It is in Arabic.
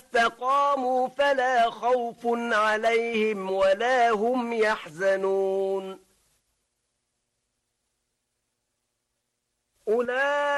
استقاموا فلا خوف عليهم ولا هم يحزنون. أولئك